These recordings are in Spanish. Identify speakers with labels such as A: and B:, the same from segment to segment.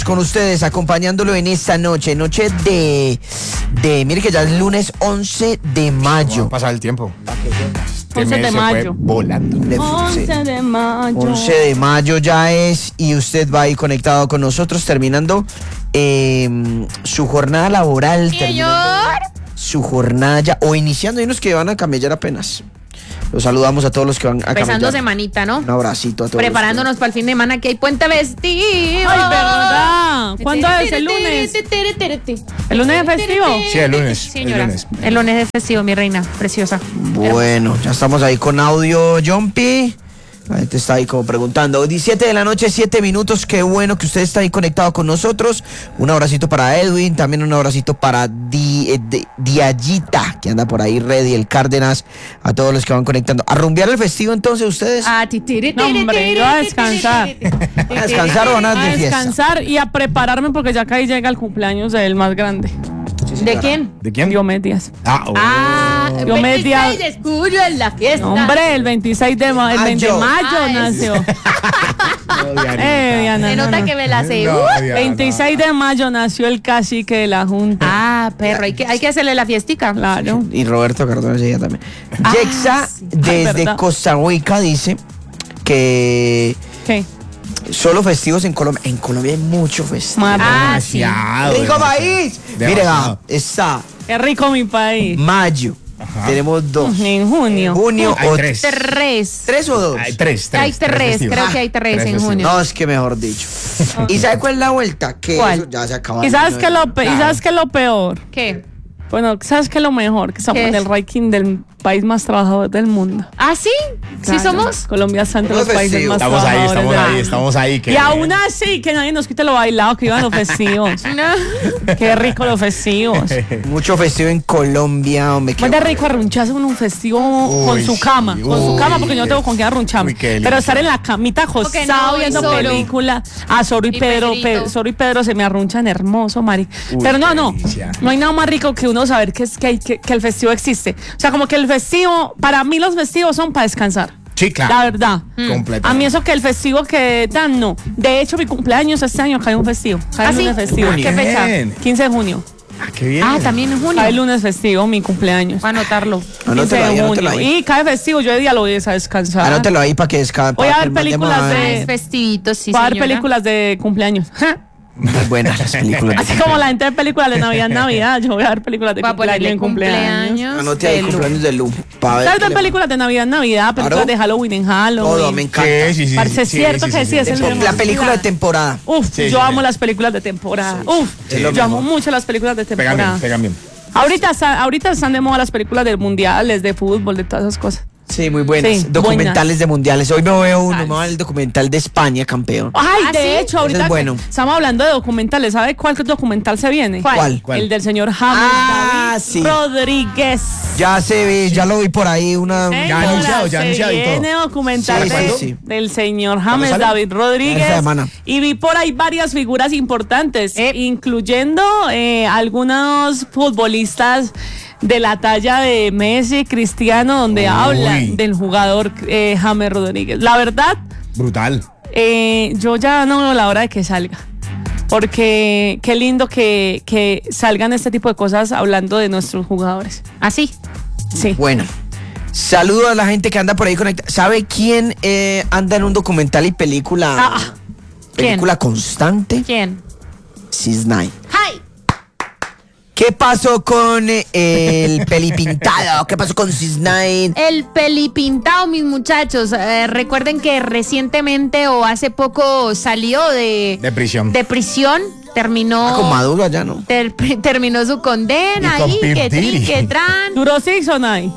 A: Con ustedes, acompañándolo en esta noche de mire que ya es lunes 11 de mayo.
B: Va a pasar el tiempo.
C: 11 de mayo.
B: Volando.
C: 11 de mayo.
A: 11 de mayo ya es, y usted va ahí conectado con nosotros, terminando su jornada laboral. Su jornada ya, o iniciando, hay unos que van a camellar apenas. Los saludamos a todos los que van a camellar.
D: Empezando semanita, ¿no?
A: Un abracito a todos.
D: Preparándonos para el fin de semana, que hay puente vestivo.
C: Ay, ¿verdad? ¿Cuándo es el lunes? ¿El lunes es festivo?
B: Sí, el lunes.
D: Señora, el lunes es festivo, mi reina, preciosa.
A: Bueno, ya estamos ahí con audio, Jumpy. La gente está ahí como preguntando. 17 de la noche, 7 minutos. Qué bueno que usted está ahí conectado con nosotros. Un abracito para Edwin, también un abracito para Diayita, que anda por ahí, ready, el Cárdenas, a todos los que van conectando. ¿A rumbear el festivo entonces ustedes?
D: No,
C: hombre, yo a descansar.
A: ¿A descansar o van a
C: A
A: de fiesta?
C: descansar y a prepararme porque ya acá ahí llega el cumpleaños del más grande.
D: ¿De quién?
B: ¿De quién?
C: Diomedes.
D: Diomedes de julio en la fiesta.
C: Hombre, el 26 de mayo nació. Diana,
D: Se nota que me la sé.
B: No, Diana.
C: 26 de mayo nació el cacique de la Junta.
D: Perro, hay que hacerle la fiestica.
C: Claro.
A: Y Roberto Cardona ella también. Jexa,
D: sí.
A: desde
C: ¿verdad?
A: Costa Rica, dice que
C: ¿Qué?
A: solo festivos en Colombia. En Colombia hay mucho festivo.
D: Sí.
B: Demasiado.
A: ¡Rico país! Mire,
B: Demasiado.
A: está
C: Qué rico mi país.
A: mayo. Tenemos 2.
C: En junio.
A: Junio
B: Hay
A: o
B: tres.
A: 3 o 2.
B: Hay tres.
D: Hay tres,
B: festivos.
D: creo que hay tres en
B: festivos.
D: junio.
A: No, es que mejor dicho. ¿Y sabe cuál es la vuelta? Que
C: ¿Cuál?
A: eso ya se acaba.
C: ¿Y sabes qué es lo peor?
D: ¿Qué?
C: Bueno, ¿sabes qué es lo mejor? Que estamos
D: ¿Qué
C: en el
D: es?
C: ranking del país más trabajador del mundo.
D: ¿Ah, sí? ¿Sí
C: Claro.
D: somos?
C: Colombia está entre
A: Somos
C: los países
A: festivos.
C: más
B: Estamos ahí,
C: trabajadores
B: estamos
C: del
B: ahí,
C: mundo.
B: estamos ahí. que-
C: Y aún así, que nadie nos quite lo bailado, que iban los festivos.
D: No.
C: Qué rico los festivos.
A: Mucho festivo en Colombia, hombre.
C: Más de rico arruncharse en un festivo con
B: Uy,
C: su cama.
B: sí,
C: Con su
B: uy.
C: cama, porque yo no tengo con qué arruncharme.
B: Uy, qué delicia.
C: Pero estar en la camita
D: Porque
C: acostado
D: no,
C: viendo
D: solo.
C: película. Soro y
D: Y
C: Pedro,
D: Pedrito.
C: Soro y Pedro se me arrunchan hermoso, Mari.
B: Uy,
C: Pero
B: qué
C: no
B: delicia.
C: hay nada más rico que uno saber que el festivo existe. O sea, como que el festivo, para mí los festivos son para descansar.
B: Sí, claro.
C: La verdad.
B: Completamente.
C: A mí eso que el festivo que dan, no. De hecho, mi cumpleaños este año cae un festivo. Cae
D: ¿Ah,
C: un
D: sí?
C: lunes festivo.
D: ¿Qué fecha?
B: Bien.
C: 15 de junio.
B: Qué bien.
D: También en junio.
C: Cae el lunes festivo, mi cumpleaños.
D: Voy a anotarlo.
C: 15
A: Anótelo ahí,
C: de
A: anótelo
C: junio.
A: ahí.
C: Y cae festivo, yo de día lo voy a descansar.
A: Anótelo ahí para que descanse.
C: Voy a ver películas de-
D: Es festivito, sí,
C: Voy a ver
D: señora.
C: películas de cumpleaños.
A: Muy buenas las películas.
C: Así como la gente ve películas de Navidad, yo voy a ver películas de
D: Voy a ponerle
C: cumpleaños.
D: cumpleaños.
A: Anote ahí
D: de Lu.
A: cumpleaños de Lu. Pa' ver
C: ¿Sabes
A: qué
C: ver
A: le-
C: películas de Navidad, películas
A: Claro.
C: de Halloween en Halloween?
A: Todo, me encanta.
B: Sí.
C: Parce, es cierto que sí, es el mejor.
A: La película de temporada.
C: Uf,
B: Sí,
C: yo
B: sí,
C: amo
B: sí.
C: las películas de temporada. Uf,
A: es lo
C: yo amo
A: mejor.
C: mucho las películas de temporada.
B: Pegan bien.
C: Ahorita están de moda las películas de mundiales, de fútbol, de todas esas cosas.
A: Sí, muy buenas.
C: Sí,
A: Documentales
C: buenas.
A: de mundiales. Hoy me veo uno, me va el documental de España, campeón.
C: Ay,
D: ¿Ah,
C: de
D: sí?
C: hecho, ahorita
A: Ese es
C: que
A: bueno.
C: estamos hablando de documentales, ¿sabe cuál documental se viene?
A: ¿Cuál?
B: ¿Cuál?
C: El del señor James David
A: sí.
C: Rodríguez.
A: Ya se ve, ya lo vi por ahí, una...
C: Señora,
B: anunciado, ya
C: se
B: anunciado y todo.
C: viene documental
A: Sí,
C: de-
A: sí, sí.
C: del señor James
B: sale?
C: David Rodríguez.
A: Esta semana.
C: Y vi por ahí varias figuras importantes, incluyendo algunos futbolistas de la talla de Messi, Cristiano, donde hablan del jugador James Rodríguez. La verdad,
B: Brutal.
C: yo ya no veo la hora de que salga. Porque qué lindo que salgan este tipo de cosas hablando de nuestros jugadores.
D: ¿Así?
C: Sí.
A: Bueno, saludo a la gente que anda por ahí conectada. ¿Sabe quién anda en un documental y película? Película constante.
D: ¿Quién?
A: Cisnay.
D: ¡Hi!
A: ¿Qué pasó con el pelipintado? ¿Qué pasó con Cisnay?
D: El pelipintado, mis muchachos. Recuerden que recientemente o hace poco salió de
B: prisión.
D: De prisión. Terminó.
A: Con Maduro allá, ¿no?
D: Terminó su condena
B: Y con
D: ahí,
B: P.
D: que
B: Diddy.
D: trin, que tran.
C: ¿Duró Six o Nine?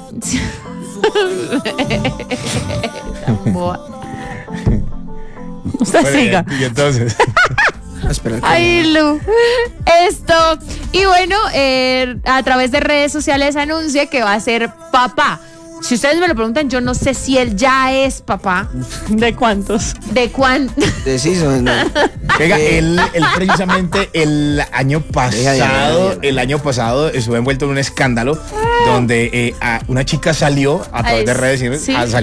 C: Usted
B: Bueno,
C: siga.
B: Y entonces.
A: Espera,
D: Ay, Lu. Esto. Y bueno, a través de redes sociales anuncia que va a ser papá. Si ustedes me lo preguntan, yo no sé si él ya es papá.
C: ¿De cuántos?
D: ¿De cuánto?
A: de Cisnay.
B: Venga, él precisamente el año pasado estuvo envuelto en un escándalo donde una chica salió a través de redes
D: sí.
B: a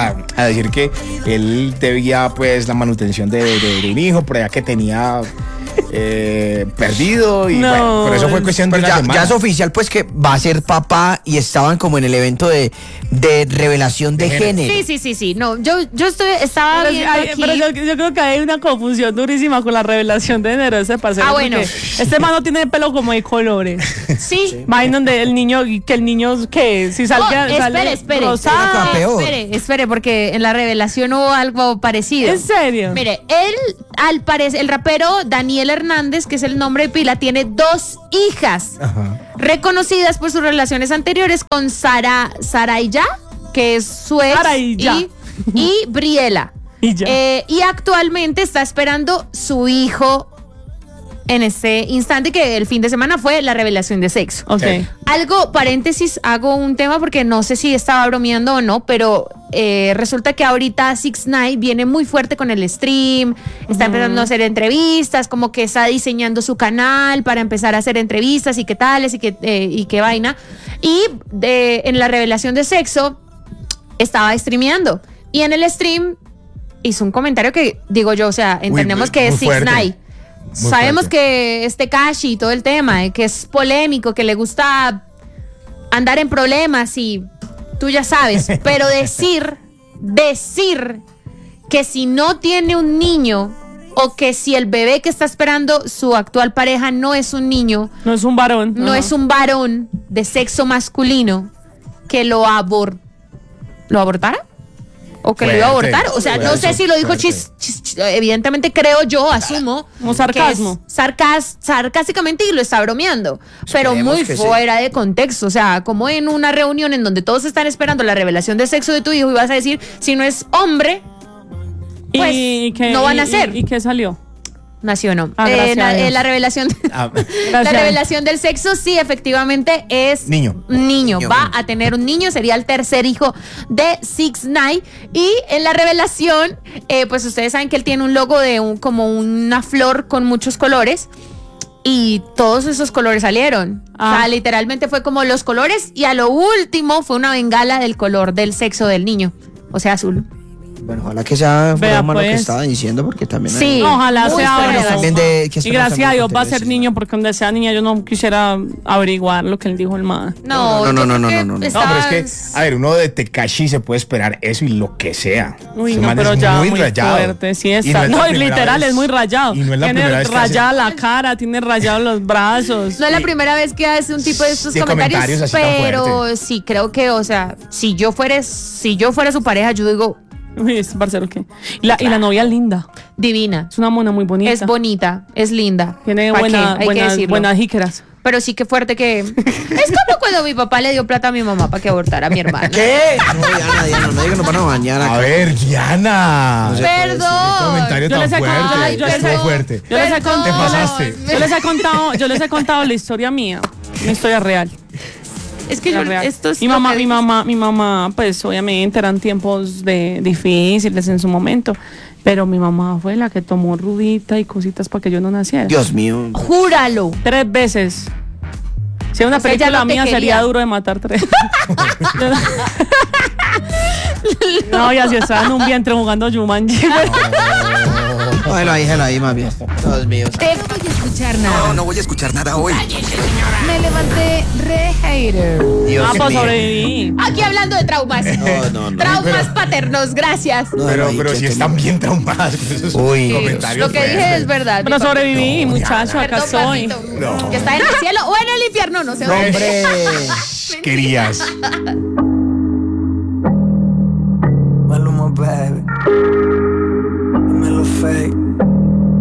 B: decir que él debía pues la manutención de un hijo, por allá que tenía perdido y
C: No.
B: bueno, por eso fue cuestión de
A: Pero
B: una
A: ya
B: semana.
A: es oficial, pues, que va a ser papá y estaban como en el evento de revelación de género.
D: Sí. No, yo estaba
C: Pero,
D: viendo aquí.
C: pero yo creo que hay una confusión durísima con la revelación de enero de ese paseo.
D: Ah, bueno.
C: Este man no tiene pelo como de colores.
D: Sí.
C: Vaina donde el niño, que si salga,
D: Oh,
C: sale
D: espere.
C: rosado.
A: Era peor.
D: Espere, porque en la revelación hubo algo parecido.
C: ¿En serio?
D: Mire, él, al parecer, el rapero Daniel Hernández, que es el nombre de pila, tiene 2 hijas
B: Ajá.
D: reconocidas por sus relaciones anteriores con Saraya, que es su ex,
C: Saraya.
D: y Briela.
C: Y ya.
D: Y actualmente está esperando su hijo en este instante, que el fin de semana fue la revelación de sexo.
C: Ok.
D: Algo, paréntesis, hago un tema porque no sé si estaba bromeando o no, pero resulta que ahorita 6ix9ine viene muy fuerte con el stream, está empezando a hacer entrevistas, como que está diseñando su canal para empezar a hacer entrevistas y qué tales y qué vaina. Y en la revelación de sexo estaba streameando y en el stream hizo un comentario que digo yo, o sea, entendemos que es
B: muy fuerte.
D: 6ix9ine.
B: Muy
D: Sabemos
B: fuerte.
D: que es Tekashi y todo el tema, que es polémico, que le gusta andar en problemas y tú ya sabes, pero decir que si no tiene un niño o que si el bebé que está esperando su actual pareja no es un niño,
C: No es un varón.
D: no es un varón de sexo masculino, que lo abortara. O que lo iba a
B: Fuerte,
D: abortar. O sea, no
B: fuerte,
D: sé si lo dijo
B: fuerte.
D: evidentemente creo yo, asumo.
C: Como sarcasmo.
D: Que es sarcásticamente y lo está bromeando. Pero
A: Esperemos
D: muy
A: que sí.
D: fuera de contexto. O sea, como en una reunión en donde todos están esperando la revelación de sexo de tu hijo y vas a decir, si no es hombre, pues, no van a hacer.
C: ¿Y qué salió?
D: nació no.
C: Ah, gracias a Dios.
D: La revelación.
B: Ah,
D: La revelación del sexo, sí, efectivamente es
B: Niño.
A: Niño.
D: Va a tener un niño, sería el tercer hijo de 6ix9ine. Y en la revelación, pues ustedes saben que él tiene un logo de como una flor con muchos colores. Y todos esos colores salieron.
C: Ah.
D: O sea, literalmente fue como los colores. Y a lo último fue una bengala del color del sexo del niño. O sea, azul.
A: Bueno, ojalá que sea
C: Vea,
A: broma lo que
C: pues.
A: estaba diciendo, porque también hay-
D: Sí.
C: Ojalá
D: Muy
C: sea
D: fuera de
C: broma.
A: también de que
C: Y gracias a Dios va a ser
A: sí.
C: niño, porque donde sea niña yo no quisiera averiguar lo que él dijo el man.
D: No,
A: No, no,
D: yo
A: no,
D: creo
A: no,
D: que
A: no, no.
B: No, pero es que,
D: estás-
B: a ver, uno de Tekashi se puede esperar eso y lo que sea.
C: Uy,
B: Ese
C: no,
B: man
C: pero
B: es
C: ya muy
B: rayado.
C: fuerte, sí
B: Y
C: está.
B: es la
C: No, y
B: primera
C: literal,
B: vez-
C: es muy rayado.
B: Y no es la
C: Tiene
B: primera vez que hace-
C: rayada la cara, tiene rayado los brazos.
D: No es la primera vez que hace un tipo de estos
B: Sí,
D: comentarios,
B: comentarios así tan
D: pero
B: fuertes.
D: sí creo que, o sea, si yo fuera su pareja, yo digo
C: Uy, este parcero que. Y la novia es linda.
D: divina,
C: Es una mona muy bonita.
D: es bonita, es linda.
C: Tiene
D: ¿Pa' qué? Hay que
C: buenas
D: decirlo.
C: jícaras.
D: Pero sí que fuerte que es como cuando mi papá le dio plata a mi mamá para que abortara a mi hermana.
A: ¿Qué? No, Diana, no diga que nos van a bañar
B: A
A: acá.
B: ver, Diana.
D: Perdón.
B: Comentario
C: Yo
B: tan
C: les he
B: fuerte.
C: contado- yo les he-
B: Estuvo fuerte.
C: Yo les he
D: Perdón.
B: Te pasaste.
C: Yo les he contado la historia mía, una historia real.
D: Es que
C: La
D: yo,
C: real.
D: esto es
C: mi
D: lo
C: mamá,
D: que
C: mi mamá, mi mamá, pues obviamente eran tiempos difíciles en su momento, pero mi mamá fue la que tomó rudita y cositas para que yo no naciera.
A: Dios mío.
D: Júralo.
C: 3 veces. Si era una
D: O sea, ella
C: película
D: no te
C: mía
D: quería.
C: sería duro de matar 3. No, y así estaba en un vientre jugando Jumanji.
A: Déjalo ahí, más bien. Dios mío.
D: No voy a escuchar nada.
E: No, no voy a escuchar nada hoy.
D: Me levanté re hater.
A: Dios
C: Pues
A: mío.
C: sobreviví.
D: Aquí hablando de traumas.
A: No.
D: Traumas paternos, gracias.
A: No,
B: Pero,
A: ahí,
B: pero si
A: quieto,
B: están
A: no.
B: bien traumadas con esos
A: Uy.
B: comentarios.
D: Lo que dije
B: fuertes.
D: es verdad.
C: Pero
D: mi papá.
C: sobreviví,
B: No,
C: muchacho, acá
D: Perdón,
C: soy.
D: papito.
B: No.
D: Que está en el cielo o en el infierno, no sé.
A: Hombre.
B: Querías.